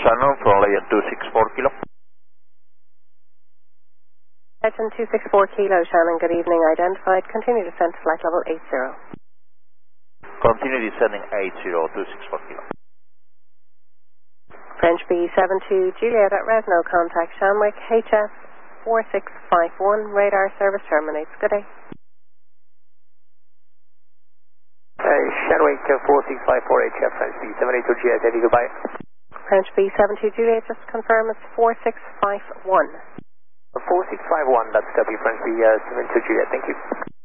Shannon from Legend 264 Kilo. Legend 264 Kilo, Shannon, good evening. Identified. Continue descent to flight level 80. Continue descending 264 Kilo. French B72 Juliet at Resno, contact Shamwick, HS 4651, radar service terminates. Good day. Shamwick 4654 HF, French B72 Juliet, Eddie, goodbye. French B72 Juliet, just confirm it's 4651. 4651, that's W, French B72 Juliet, thank you.